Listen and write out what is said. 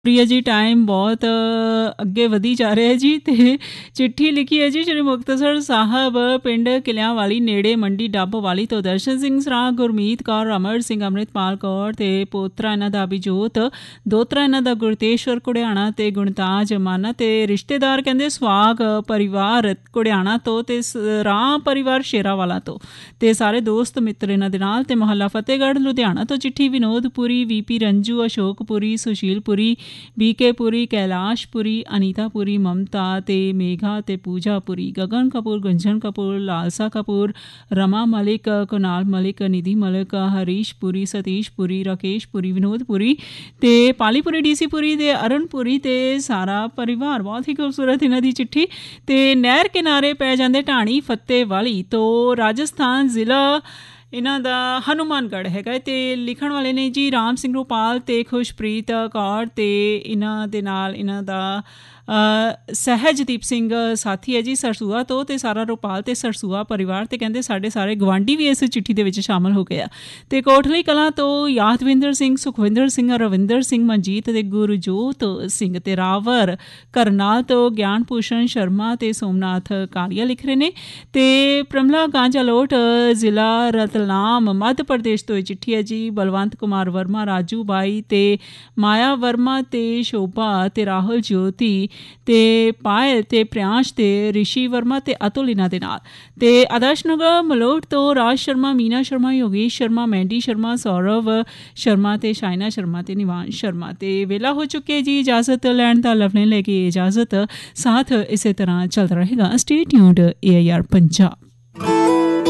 Priya ji time ਬਹੁਤ ਅੱਗੇ ਵਧੀ ਜਾ ਰਿਹਾ ਜੀ ਅਤੇ ਚਿੱਠੀ ਲਿਖੀ ਹੈ ਜੀ ਸ਼੍ਰੀ ਮੁਕਤਸਰ ਸਾਹਿਬ ਪਿੰਡ ਕਿਲਿਆਂ ਵਾਲੀ ਨੇੜੇ ਮੰਡੀ ਡੱਬ ਵਾਲੀ ਤੋਂ ਦਰਸ਼ਨ ਸਿੰਘ ਸਰਾਂ, ਗੁਰਮੀਤ ਕੌਰ, ਅਮਰ ਸਿੰਘ, ਅੰਮ੍ਰਿਤਪਾਲ ਕੌਰ ਅਤੇ ਪੋਤਰਾ ਇਹਨਾਂ ਦਾ ਅਭਿਜੋਤ, ਦੋਤਰਾ ਇਹਨਾਂ ਦਾ ਗੁਰਤੇਸ਼ਵਰ ਘੁੜਿਆਣਾ ਅਤੇ ਗੁਣਤਾਜ ਮਾਨਾ ਅਤੇ ਰਿਸ਼ਤੇਦਾਰ ਕਹਿੰਦੇ ਸੁਹਾਗ ਪਰਿਵਾਰ ਘੁੜਿਆਣਾ ਤੋਂ ਅਤੇ ਰਾਮ ਪਰਿਵਾਰ ਸ਼ੇਰਾਵਾਲਾ ਤੋਂ ਅਤੇ ਸਾਰੇ ਦੋਸਤ ਮਿੱਤਰ ਇਹਨਾਂ ਦੇ ਨਾਲ ਅਤੇ ਮੁਹੱਲਾ ਫਤਿਹਗੜ੍ਹ ਲੁਧਿਆਣਾ ਤੋਂ ਚਿੱਠੀ ਵਿਨੋਦਪੁਰੀ, ਵੀਪੀ ਰੰਜੂ, ਅਸ਼ੋਕਪੁਰੀ, ਸੁਸ਼ੀਲਪੁਰੀ, ਬੀਕੇ ਪੁਰੀ, ਕੈਲਾਸ਼ਪੁਰੀ, ਅਨੀਤਾਪੁਰੀ, ਮਮਤਾ ਅਤੇ ਮੇਘਾ ਅਤੇ ਪੂਜਾਪੁਰੀ, ਗਗਨ ਕਪੂਰ, ਗੁੰਜਨ ਕਪੂਰ, ਲਾਲਸਾ ਕਪੂਰ, ਰਮਾ ਮਲਿਕ, ਕੁਨਾਲ ਮਲਿਕ, ਨਿਧੀ ਮਲਿਕ, ਹਰੀਸ਼ਪੁਰੀ, ਸਤੀਸ਼ਪੁਰੀ, ਰਾਕੇਸ਼ਪੁਰੀ, ਵਿਨੋਦਪੁਰੀ ਅਤੇ ਪਾਲੀਪੁਰੀ, ਡੀਸੀਪੁਰੀ ਅਤੇ ਅਰਨਪੁਰੀ ਅਤੇ ਸਾਰਾ ਪਰਿਵਾਰ। ਬਹੁਤ ਹੀ ਖੂਬਸੂਰਤ ਇਹਨਾਂ ਦੀ ਚਿੱਠੀ। ਅਤੇ ਨਹਿਰ ਕਿਨਾਰੇ ਪੈ ਜਾਂਦੇ ਢਾਣੀ ਫਤਿਹ ਵਾਲੀ ਤੋਂ ਰਾਜਸਥਾਨ ਜ਼ਿਲ੍ਹਾ ਇਹਨਾਂ ਦਾ ਹਨੂੰਮਾਨਗੜ੍ਹ ਹੈਗਾ ਅਤੇ ਲਿਖਣ ਵਾਲੇ ਨੇ ਜੀ ਰਾਮ ਸਿੰਘ ਰੁਪਾਲ ਅਤੇ ਖੁਸ਼ਪ੍ਰੀਤ ਕੌਰ ਅਤੇ ਇਹਨਾਂ ਦੇ ਨਾਲ ਇਹਨਾਂ ਦਾ ਸਹਿਜਦੀਪ ਸਿੰਘ ਸਾਥੀ ਹੈ ਜੀ ਸਰਸੂਆ ਤੋਂ ਅਤੇ ਸਾਰਾ ਰੁਪਾਲ ਅਤੇ ਸਰਸੂਆ ਪਰਿਵਾਰ ਅਤੇ ਕਹਿੰਦੇ ਸਾਡੇ ਸਾਰੇ ਗਵਾਂਢੀ ਵੀ ਇਸ ਚਿੱਠੀ ਦੇ ਵਿੱਚ ਸ਼ਾਮਲ ਹੋ ਗਏ ਆ। ਅਤੇ ਕੋਟਲੀ ਕਲਾਂ ਤੋਂ ਯਾਦਵਿੰਦਰ ਸਿੰਘ, ਸੁਖਵਿੰਦਰ ਸਿੰਘ, ਰਵਿੰਦਰ ਸਿੰਘ, ਮਨਜੀਤ ਅਤੇ ਗੁਰਜੋਤ ਸਿੰਘ ਅਤੇ ਰਾਵਰ ਕਰਨਾਲ ਤੋਂ ਗਿਆਨ ਭੂਸ਼ਣ ਸ਼ਰਮਾ ਅਤੇ ਸੋਮਨਾਥ ਕਾਲੀਆ ਲਿਖ ਰਹੇ ਨੇ। ਅਤੇ ਪ੍ਰਮਲਾ ਗਾਂਜਾਲੋਟ ਜ਼ਿਲ੍ਹਾ ਰਤਲਾਮ ਮੱਧ ਪ੍ਰਦੇਸ਼ ਤੋਂ ਇਹ ਚਿੱਠੀ ਹੈ ਜੀ ਬਲਵੰਤ ਕੁਮਾਰ ਵਰਮਾ, ਰਾਜੂ ਬਾਈ ਅਤੇ ਮਾਇਆ ਵਰਮਾ ਅਤੇ ਸ਼ੋਭਾ ਅਤੇ ਰਾਹੁਲ ਜੋਤੀ ਅਤੇ ਪਾਇਲ ਅਤੇ ਪ੍ਰਿਆੰਸ਼ ਅਤੇ ਰਿਸ਼ੀ ਵਰਮਾ ਅਤੇ ਅਤੁਲ ਇਹਨਾਂ ਦੇ ਨਾਲ। ਅਤੇ ਆਦਰਸ਼ ਨਗਰ ਮਲੋਟ ਤੋਂ ਰਾਜ ਸ਼ਰਮਾ, ਮੀਨਾ ਸ਼ਰਮਾ, ਯੋਗੇਸ਼ ਸ਼ਰਮਾ, ਮੈਂਡੀ ਸ਼ਰਮਾ, ਸੌਰਵ ਸ਼ਰਮਾ ਅਤੇ ਸ਼ਾਇਨਾ ਸ਼ਰਮਾ ਅਤੇ ਨਿਵਾਂਸ਼ ਸ਼ਰਮਾ। ਅਤੇ ਵੇਲਾ ਹੋ ਚੁੱਕਿਆ ਜੀ ਇਜਾਜ਼ਤ ਲੈਣ ਦਾ, ਲਵਨੇ ਲੈ ਕੇ ਇਜਾਜ਼ਤ। ਸਾਥ ਇਸੇ ਤਰ੍ਹਾਂ ਚੱਲਦਾ ਰਹੇਗਾ। Stay tuned AIR Punjab.